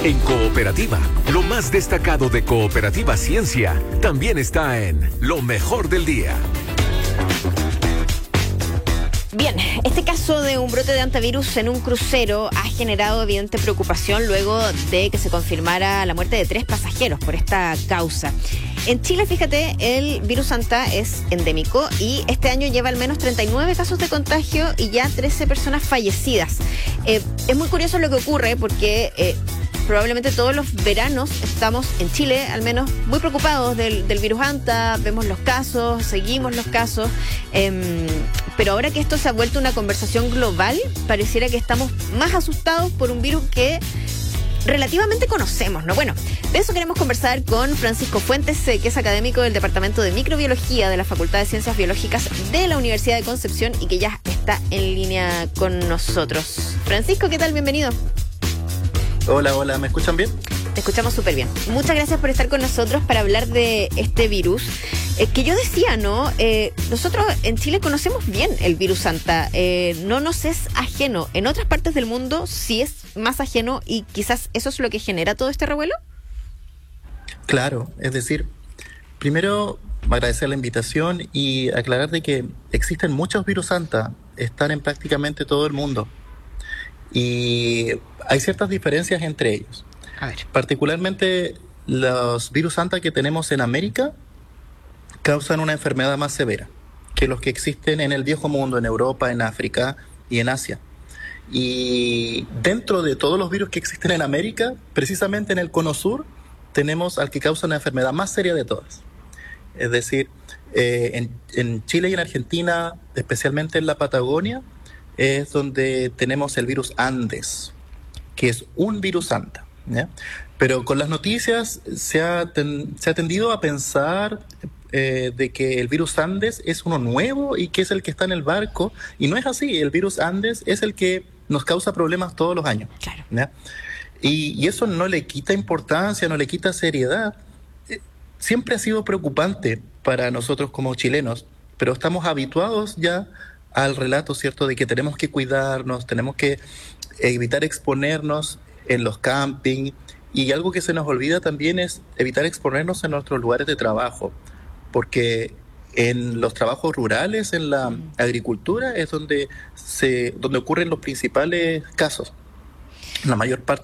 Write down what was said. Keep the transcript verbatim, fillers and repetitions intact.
En Cooperativa, lo más destacado de Cooperativa Ciencia también está en Lo Mejor del Día. Bien, este caso de un brote de antivirus en un crucero ha generado evidente preocupación luego de que se confirmara la muerte de tres pasajeros por esta causa. En Chile, fíjate, el virus Anta es endémico y este año lleva al menos treinta y nueve casos de contagio y ya trece personas fallecidas. Eh, es muy curioso lo que ocurre porque eh, probablemente todos los veranos estamos en Chile, al menos, muy preocupados del, del virus Anta, vemos los casos, seguimos los casos, eh, pero ahora que esto se ha vuelto una conversación global, pareciera que estamos más asustados por un virus que relativamente conocemos, ¿no? Bueno, de eso queremos conversar con Francisco Fuentes, eh, que es académico del Departamento de Microbiología de la Facultad de Ciencias Biológicas de la Universidad de Concepción y que ya está en línea con nosotros. Francisco, ¿qué tal? Bienvenido. Hola, hola, ¿me escuchan bien? Te escuchamos súper bien. Muchas gracias por estar con nosotros para hablar de este virus. Eh, que yo decía, ¿no? Eh, nosotros en Chile conocemos bien el virus Anta. Eh, no nos es ajeno. En otras partes del mundo sí es más ajeno y quizás eso es lo que genera todo este revuelo. Claro, es decir, primero agradecer la invitación y aclarar de que existen muchos virus Anta, están en prácticamente todo el mundo. Y hay ciertas diferencias entre ellos. A ver. Particularmente los virus Anta que tenemos en América causan una enfermedad más severa que los que existen en el viejo mundo, en Europa, en África y en Asia. Y dentro de todos los virus que existen en América, precisamente en el cono sur, tenemos al que causa una enfermedad más seria de todas. Es decir, eh, en, en Chile y en Argentina, especialmente en la Patagonia, es donde tenemos el virus Andes, que es un virus Anta, ¿ya? Pero con las noticias se ha, ten, se ha tendido a pensar eh, de que el virus Andes es uno nuevo y que es el que está en el barco, y no es así. El virus Andes es el que nos causa problemas todos los años, Claro. ¿ya? Y, y eso no le quita importancia, no le quita seriedad. Eh, siempre ha sido preocupante para nosotros como chilenos, pero estamos habituados ya al relato, ¿cierto?, de que tenemos que cuidarnos, tenemos que evitar exponernos en los camping, y algo que se nos olvida también es evitar exponernos en nuestros lugares de trabajo, porque en los trabajos rurales, en la agricultura, es donde se donde ocurren los principales casos. La mayor parte